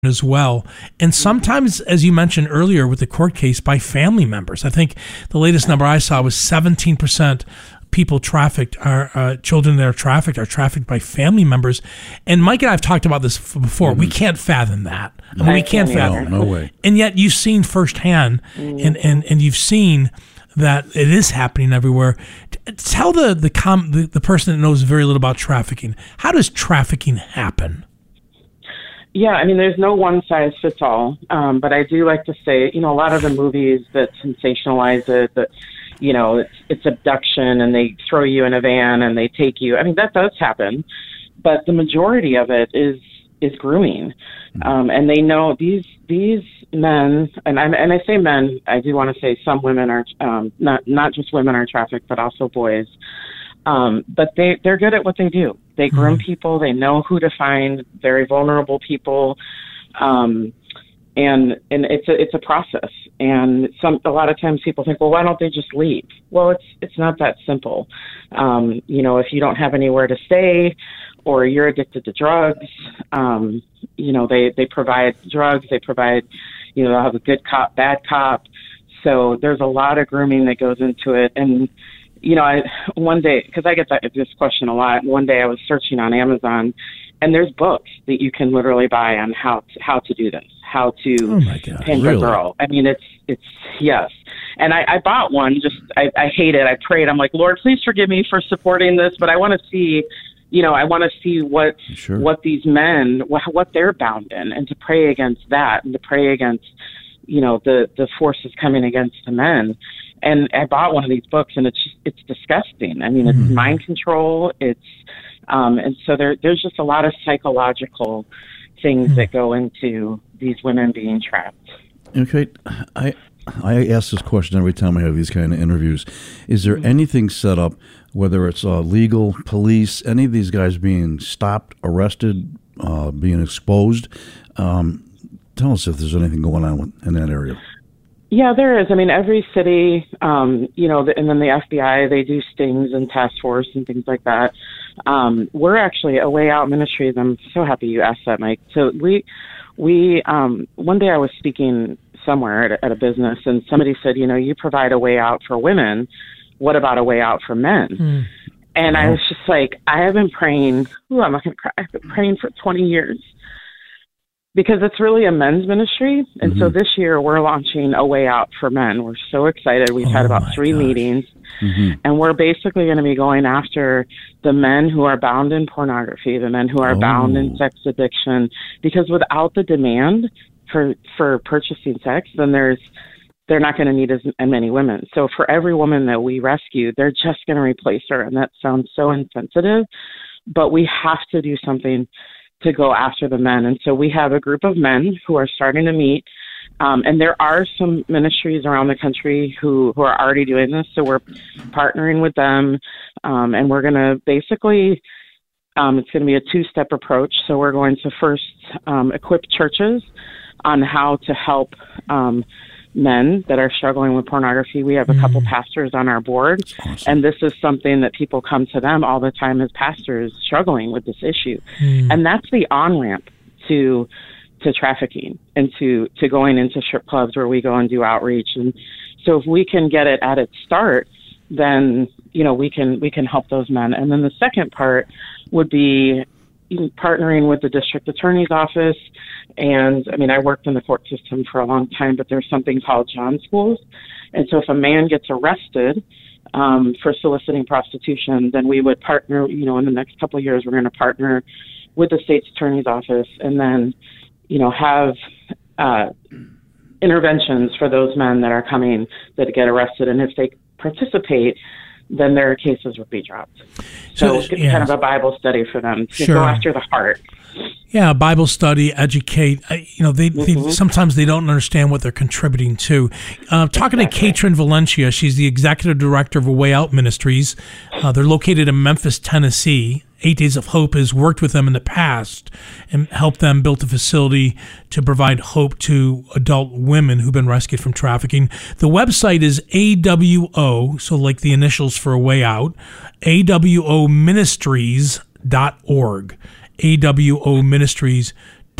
as well. And sometimes, as you mentioned earlier with the court case, by family members. I think the latest number I saw was 17% people trafficked are children that are trafficked by family members. And Mike and I have talked about this before. We can't fathom that. I mean, we can't fathom. No way. And yet you've seen firsthand, and you've seen that it is happening everywhere. Tell the person that knows very little about trafficking, how does trafficking happen? Yeah, I mean, there's no one size fits all, but I do like to say, a lot of the movies that sensationalize it, that, it's abduction and they throw you in a van and they take you. I mean, that does happen, but the majority of it is grooming, and they know these men, and I say men. I do want to say some women are not just women are trafficked, but also boys. But they're good at what they do. They groom people. They know who to find very vulnerable people. And it's a process. And a lot of times people think, well, why don't they just leave? Well, it's not that simple. If you don't have anywhere to stay or you're addicted to drugs, they provide drugs. They provide, they'll have a good cop, bad cop. So there's a lot of grooming that goes into it. And one day, because I get this question a lot, one day I was searching on Amazon, and there's books that you can literally buy on how to do this, how to pimp a girl. I mean, it's yes. And I bought one, I hate it. I prayed. I'm like, Lord, please forgive me for supporting this, but I want to see, what these men, what they're bound in, and to pray against that, and to pray against, the forces coming against the men. And I bought one of these books, and it's disgusting. I mean, it's mind control. It's and so there's just a lot of psychological things that go into these women being trapped. Okay, I ask this question every time I have these kind of interviews. Is there anything set up, whether it's legal, police, any of these guys being stopped, arrested, being exposed? Tell us if there's anything going on in that area. Yeah, there is. I mean, every city, and then the FBI, they do stings and task force and things like that. We're actually a Way Out Ministries. I'm so happy you asked that, Mike. So we one day I was speaking somewhere at a business, and somebody said, you provide a way out for women. What about a way out for men? And I was just like, I have been praying. I'm not going to cry. I've been praying for 20 years. Because it's really a men's ministry. And so this year we're launching a way out for men. We're so excited. We've had about 3 meetings. And we're basically going to be going after the men who are bound in pornography, the men who are bound in sex addiction. Because without the demand for purchasing sex, then they're not going to need as many women. So for every woman that we rescue, they're just going to replace her. And that sounds so insensitive. But we have to do something to go after the men. And so we have a group of men who are starting to meet. And there are some ministries around the country who are already doing this. So we're partnering with them. And we're going to basically, it's going to be a 2-step approach. So we're going to first equip churches on how to help men that are struggling with pornography. We have a couple pastors on our board, and this is something that people come to them all the time as pastors struggling with this issue. And that's the on-ramp to trafficking and to going into strip clubs where we go and do outreach. And so if we can get it at its start, then, we can help those men. And then the second part would be partnering with the district attorney's office. And I mean, I worked in the court system for a long time, but there's something called John schools. And so if a man gets arrested for soliciting prostitution, then we would partner, in the next couple of years, we're going to partner with the state's attorney's office and then, have interventions for those men that are coming that get arrested. And if they participate, then their cases would be dropped. So it's kind of a Bible study for them to go after the heart. Yeah, Bible study, educate. They sometimes they don't understand what they're contributing to. Talking to Katrin Valencia, she's the executive director of Way Out Ministries. They're located in Memphis, Tennessee. 8 Days of Hope has worked with them in the past and helped them build a facility to provide hope to adult women who've been rescued from trafficking. The website is AWO, so like the initials for A Way Out, AWOministries.org. AWOministries.org.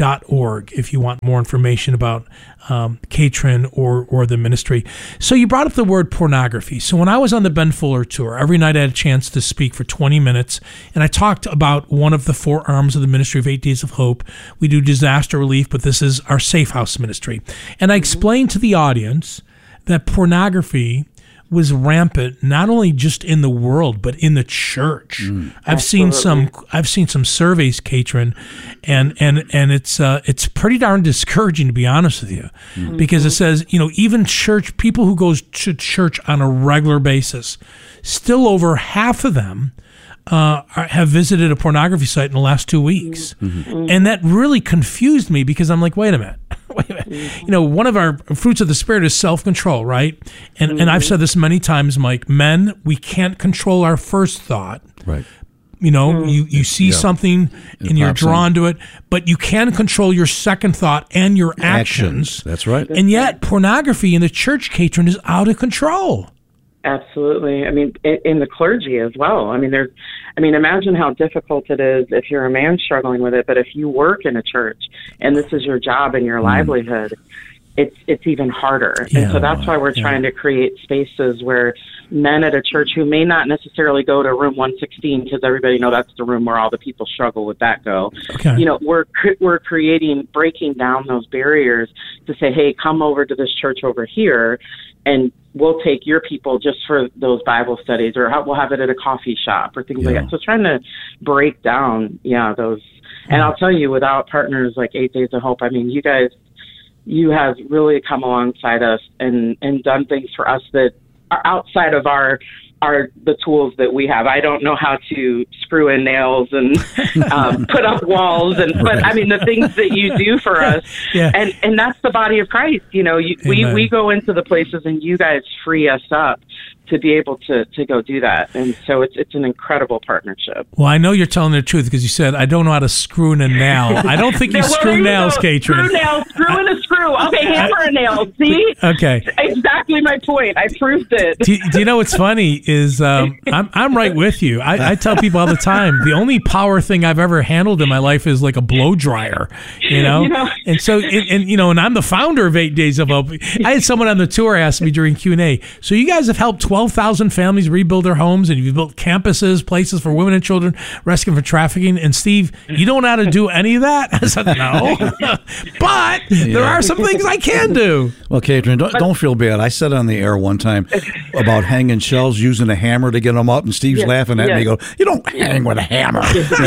safehouse.org if you want more information about Catron or the ministry. So you brought up the word pornography. So when I was on the Ben Fuller tour, every night I had a chance to speak for 20 minutes, and I talked about one of the 4 arms of the ministry of 8 Days of Hope. We do disaster relief, but this is our Safe House ministry. And I explained to the audience that pornography was rampant, not only just in the world, but in the church. I've seen some surveys, Catron, and it's pretty darn discouraging, to be honest with you, because it says, even church people who go to church on a regular basis, still over half of them have visited a pornography site in the last 2 weeks. And that really confused me, because I'm like, wait a minute. One of our fruits of the Spirit is self-control, right? And I've said this many times, Mike, men, we can't control our first thought. Right. You see something and you're drawn to it, but you can control your second thought and your actions. That's right. And yet pornography in the church, Catron, is out of control. Absolutely. I mean, in the clergy as well. Imagine how difficult it is if you're a man struggling with it, but if you work in a church and this is your job and your livelihood, it's even harder. And so that's why we're trying to create spaces where men at a church who may not necessarily go to room 116, because everybody know that's the room where all the people struggle with that go. Okay. We're breaking down those barriers to say, hey, come over to this church over here, and we'll take your people just for those Bible studies, or we'll have it at a coffee shop or things like that. So trying to break down, those. And I'll tell you, without partners like 8 Days of Hope, you have really come alongside us and done things for us that are outside of the tools that we have. I don't know how to screw in nails and put up walls, but the things that you do for us, and that's the body of Christ. We go into the places and you guys free us up to be able to go do that. And so it's an incredible partnership. Well, I know you're telling the truth, because you said, I don't know how to screw in a nail. I don't think you screw nails, Catron. Screw nails, screw in a screw. Okay, hammer a nail. See? Okay. Exactly my point. I proved it. Do you know what's funny is I'm right with you. I tell people all the time, the only power thing I've ever handled in my life is like a blow dryer, And so, and I'm the founder of 8 Days of Hope. I had someone on the tour ask me during Q&A, so you guys have helped 12,000 families rebuild their homes, and you've built campuses, places for women and children, rescuing from trafficking. And Steve, you don't know how to do any of that? I said, no. But there are some things I can do. Well, Catron, don't feel bad. I said on the air one time about hanging shells using a hammer to get them up, and Steve's laughing at me. He goes, you don't hang with a hammer,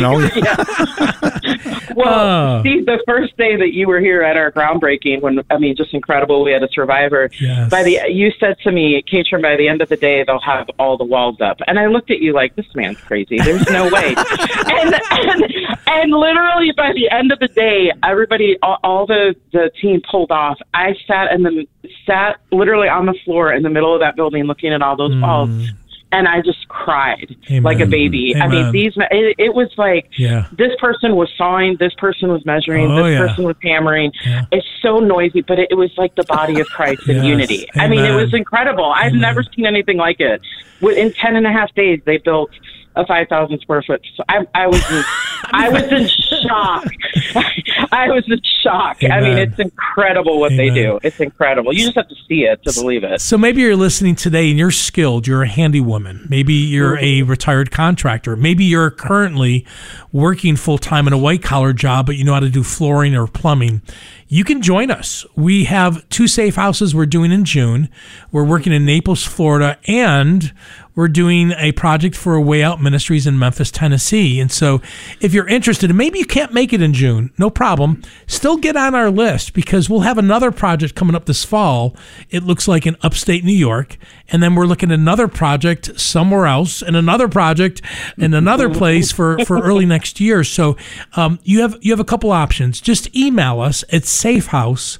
Well, Steve, the first day that you were here at our groundbreaking, just incredible. We had a survivor. Yes. You said to me, Catron, by the end of the day, they'll have all the walls up. And I looked at you like, this man's crazy. There's no way. and literally by the end of the day, everybody, all the team pulled off. I sat literally on the floor in the middle of that building looking at all those walls. And I just cried like a baby. Amen. It was like this person was sawing, this person was measuring, this person was hammering. Yeah. It's so noisy, but it was like the body of Christ in unity. Amen. It was incredible. I've never seen anything like it. In 10.5 days, they built a 5,000 square foot. So I was in shock. I was in shock. Amen. It's incredible what they do. It's incredible. You just have to see it to believe it. So maybe you're listening today and you're skilled. You're a handy woman. Maybe you're a retired contractor. Maybe you're currently working full-time in a white-collar job, but you know how to do flooring or plumbing. You can join us. We have 2 safe houses we're doing in June. We're working in Naples, Florida, and we're doing a project for Way Out Ministries in Memphis, Tennessee. And so if you're interested, and maybe you can't make it in June, no problem. Still get on our list, because we'll have another project coming up this fall. It looks like in upstate New York. And then we're looking at another project somewhere else, and another project in another place for early next year. So you have a couple options. Just email us at safehouse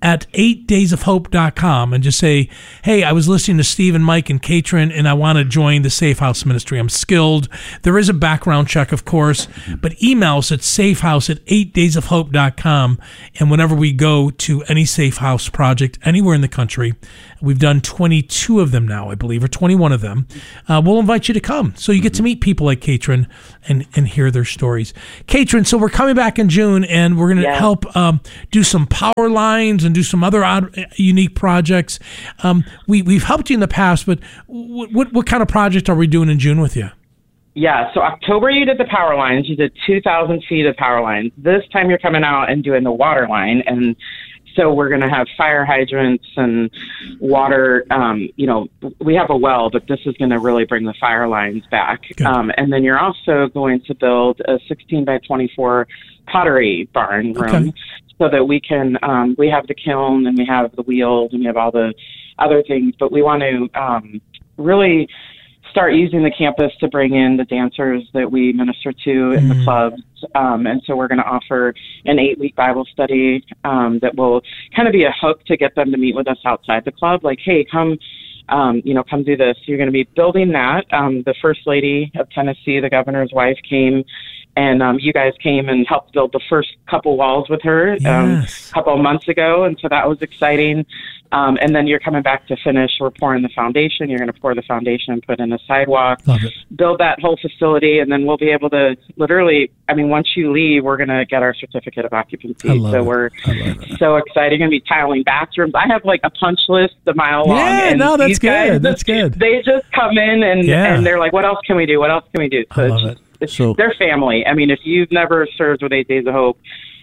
at 8daysofhope.com and just say, hey, I was listening to Steve and Mike and Katrin, and I want to join the Safe House Ministry. I'm skilled. There is a background check, of course, but email us at safehouse@8daysofhope.com. And whenever we go to any Safe House project anywhere in the country, we've done 22 of them now, I believe, or 21 of them, we'll invite you to come. So you get to meet people like Katrin and hear their stories. Katrin, so we're coming back in June, and we're going to help do some power lines and do some other unique projects. We've helped you in the past, but what kind of project are we doing in June with you? Yeah, so October you did the power lines. You did 2,000 feet of power lines. This time you're coming out and doing the water line, and so we're going to have fire hydrants and water. We have a well, but this is going to really bring the fire lines back. And then you're also going to build a 16 by 24 pottery barn room so that we can, we have the kiln and we have the wheels and we have all the other things, but we want to really start using the campus to bring in the dancers that we minister to in the clubs. And so we're going to offer an 8-week Bible study that will kind of be a hook to get them to meet with us outside the club. Like, hey, come do this. You're going to be building that. The First Lady of Tennessee, the governor's wife, came, and you guys came and helped build the first couple walls with her a couple of months ago, and so that was exciting. And then you're coming back to finish. We're pouring the foundation. You're going to pour the foundation, put in a sidewalk, build that whole facility, and then we'll be able to literally, once you leave, we're going to get our certificate of occupancy. So we're so excited. Going to be tiling bathrooms. I have like a punch list a mile long. Yeah, no, that's good. That's good. They just come in and they're like, what else can we do? What else can we do? So I love it. So their family. If you've never served with 8 Days of Hope,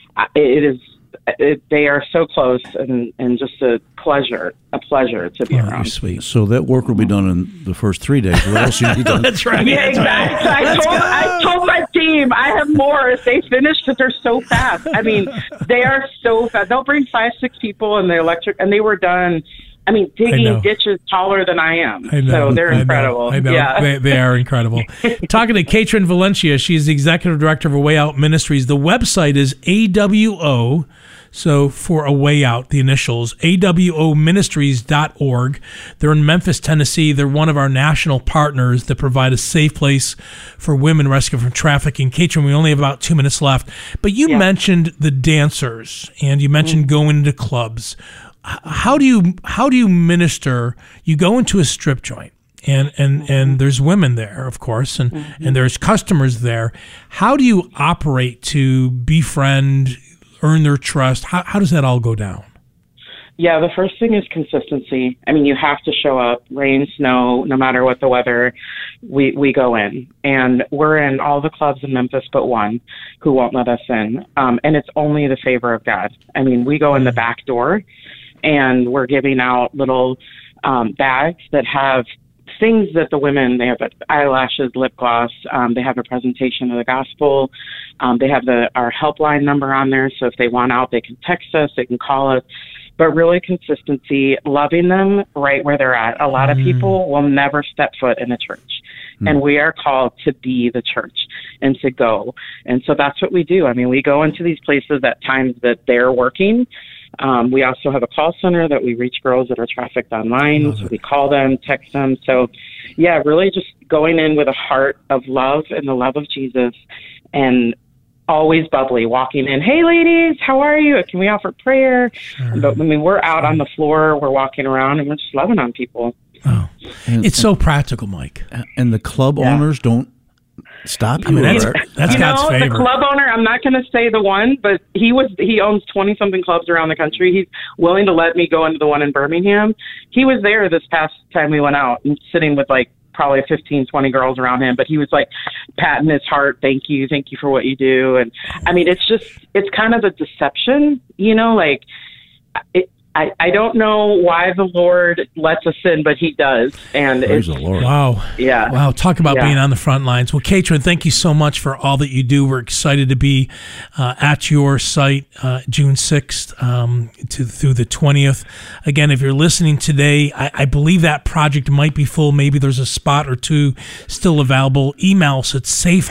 they are so close and just a pleasure to be around. Sweet. So that work will be done in the first 3 days. What else you need done? That's right. Yeah, exactly. I told my team I have more if they finish because they're so fast. They are so fast. They'll bring 5-6 people and the electric, and they were done. Digging ditches taller than I am. So they're incredible. I know. Yeah. They are incredible. Talking to Katrin Valencia, she's the executive director of A Way Out Ministries. The website is AWO, so for A Way Out, the initials, AWOministries.org. They're in Memphis, Tennessee. They're one of our national partners that provide a safe place for women rescued from trafficking. Katrin, we only have about 2 minutes left, but you mentioned the dancers, and you mentioned going into clubs. How do you minister? You go into a strip joint, and there's women there, of course, and there's customers there. How do you operate to befriend, earn their trust? How does that all go down? Yeah, the first thing is consistency. You have to show up, rain, snow, no matter what the weather, we go in. And we're in all the clubs in Memphis but one who won't let us in. And it's only the favor of God. we go in the back door, and we're giving out little bags that have things that the women, they have eyelashes, lip gloss, they have a presentation of the gospel, they have our helpline number on there, so if they want out, they can text us, they can call us, but really consistency, loving them right where they're at. A lot of people will never step foot in a church, and we are called to be the church and to go, and so that's what we do. We go into these places at times that they're working. We also have a call center that we reach girls that are trafficked online. So we call them, text them. So, really just going in with a heart of love and the love of Jesus, and always bubbly, walking in, hey, ladies, how are you? Can we offer prayer? Sure. But we're out on the floor, we're walking around, and we're just loving on people. Oh, it's so practical, Mike. And the club owners don't stop you. That's God's favor. The club owner, I'm not going to say the one, but he owns 20-something clubs around the country. He's willing to let me go into the one in Birmingham. He was there this past time we went out and sitting with probably 15, 20 girls around him, but he was patting his heart. Thank you for what you do. And it's kind of a deception, I don't know why the Lord lets us in, but he does. And praise the Lord. Wow. Yeah. Wow. Talk about being on the front lines. Well, Katrin, thank you so much for all that you do. We're excited to be at your site June 6th through the 20th. Again, if you're listening today, I believe that project might be full. Maybe there's a spot or two still available. Email us at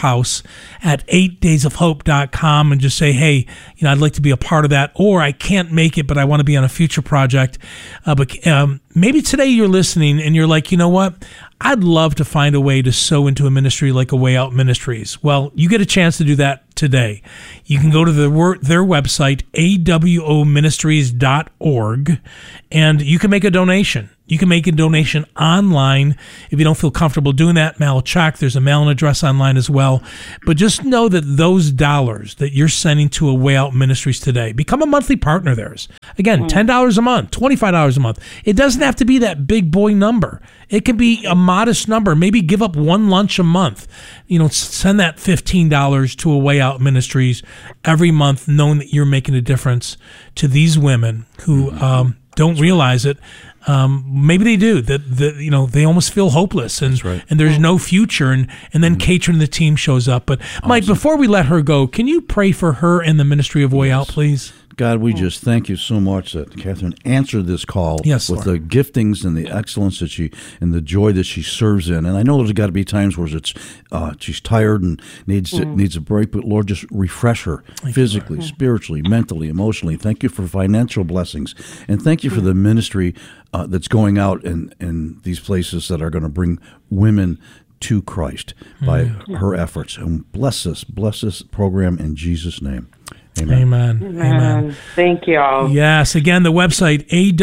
safehouse@8daysofhope.com and just say, hey, I'd like to be a part of that, or I can't make it, but I want to be on a future project. But maybe today you're listening and you're like, you know what? I'd love to find a way to sow into a ministry like A Way Out Ministries. Well, you get a chance to do that today. You can go to their website, awoministries.org, and you can make a donation. You can make a donation online. If you don't feel comfortable doing that, mail a check. There's a mailing address online as well. But just know that those dollars that you're sending to A Way Out Ministries today, become a monthly partner of theirs. Again, $10 a month, $25 a month. It doesn't have to be that big boy number. It can be a modest number. Maybe give up one lunch a month. Send that $15 to A Way Out Ministries every month, knowing that you're making a difference to these women who don't realize it. Maybe they do, that they almost feel hopeless and there's no future. And then Katrin and the team shows up. But Mike, before we let her go, can you pray for her and the ministry of Way Out, please? God, we just thank you so much that Katrin answered this call with Lord. the giftings and the excellence that and the joy that she serves in. And I know there's got to be times where she's tired and needs a break, but Lord, just refresh her physically, spiritually, mentally, emotionally. Thank you for financial blessings, and thank you for the ministry that's going out in these places that are going to bring women to Christ by her efforts. And bless this program in Jesus' name. Amen. Thank you all. Yes. Again, the website,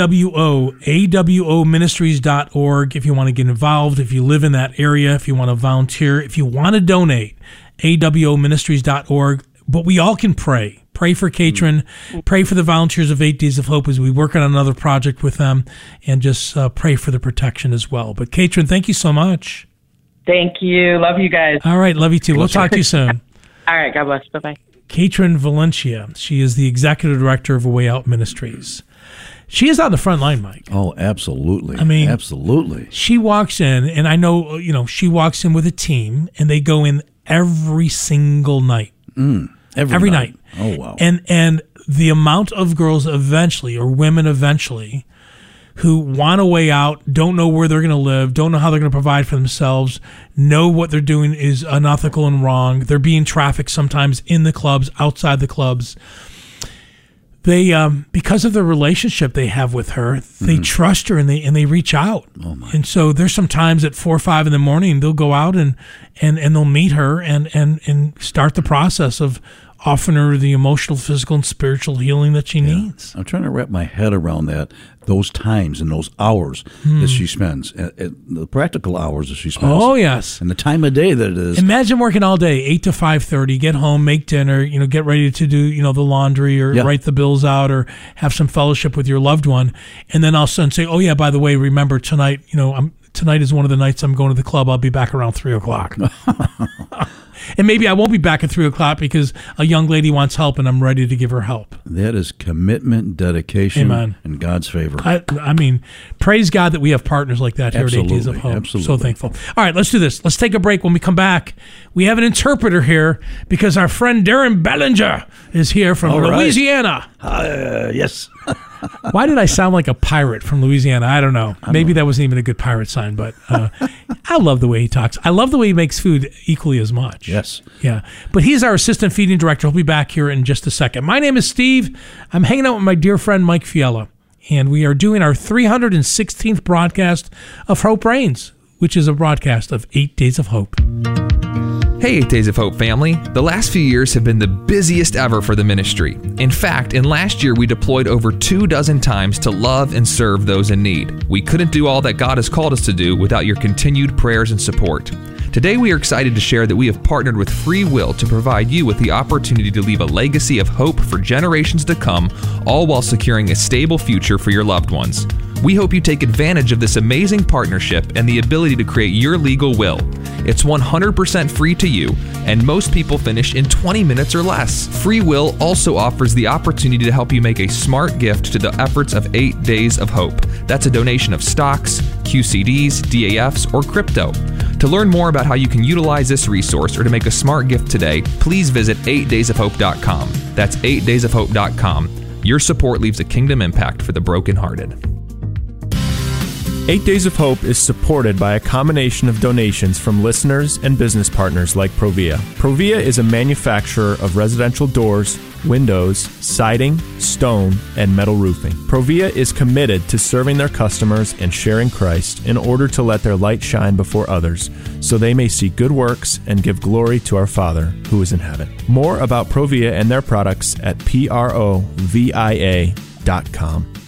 awoministries.org. If you want to get involved, if you live in that area, if you want to volunteer, if you want to donate, awoministries.org. But we all can pray. Pray for Katrin. Pray for the volunteers of 8 Days of Hope as we work on another project with them, and just pray for the protection as well. But Katrin, thank you so much. Thank you. Love you guys. All right. Love you too. We'll talk to you soon. All right. God bless. Bye-bye. Katrin Valencia. She is the executive director of A Way Out Ministries. She is on the front line, Mike. Oh, absolutely. I mean, absolutely. She walks in, and I know, she walks in with a team, and they go in every single night. Every night. Oh, wow. And the amount of girls eventually, or women eventually, who want a way out, don't know where they're going to live, don't know how they're going to provide for themselves, know what they're doing is unethical and wrong. They're being trafficked sometimes in the clubs, outside the clubs. They, because of the relationship they have with her, they trust her and they reach out. Oh my. And so there's some times at 4 or 5 in the morning, they'll go out and they'll meet her and start the process of offering her the emotional, physical, and spiritual healing that she needs. I'm trying to wrap my head around those times and those hours that she spends, the practical hours that she spends. Oh, yes. And the time of day that it is. Imagine working all day, 8 to 5:30, get home, make dinner, get ready to do, the laundry or write the bills out or have some fellowship with your loved one. And then all of a sudden say, oh, yeah, by the way, remember tonight, tonight is one of the nights I'm going to the club. I'll be back around 3 o'clock. And maybe I won't be back at 3 o'clock because a young lady wants help and I'm ready to give her help. That is commitment, dedication, and God's favor. I mean, praise God that we have partners like that here at 8 Days of Hope. Absolutely. So thankful. All right, let's do this. Let's take a break. When we come back, we have an interpreter here because our friend Darren Bellinger is here from Louisiana. Yes. Why did I sound like a pirate from Louisiana? I don't know. Maybe that wasn't even a good pirate sign, but I love the way he talks. I love the way he makes food equally as much. Yes. Yeah. But he's our assistant feeding director. He'll be back here in just a second. My name is Steve. I'm hanging out with my dear friend Mike Fiala, and we are doing our 316th broadcast of Hope Reigns, which is a broadcast of 8 Days of Hope. Hey, 8 Days of Hope family. The last few years have been the busiest ever for the ministry. In fact, in last year, we deployed over 24 times to love and serve those in need. We couldn't do all that God has called us to do without your continued prayers and support. Today, we are excited to share that we have partnered with Free Will to provide you with the opportunity to leave a legacy of hope for generations to come, all while securing a stable future for your loved ones. We hope you take advantage of this amazing partnership and the ability to create your legal will. It's 100% free to you, and most people finish in 20 minutes or less. Free Will also offers the opportunity to help you make a smart gift to the efforts of 8 Days of Hope. That's a donation of stocks, QCDs, DAFs, or crypto. To learn more about how you can utilize this resource or to make a smart gift today, please visit 8daysofhope.com. That's 8daysofhope.com. Your support leaves a kingdom impact for the brokenhearted. 8 Days of Hope is supported by a combination of donations from listeners and business partners like Provia. Provia is a manufacturer of residential doors, windows, siding, stone, and metal roofing. Provia is committed to serving their customers and sharing Christ in order to let their light shine before others, so they may see good works and give glory to our Father who is in heaven. More about Provia and their products at provia.com.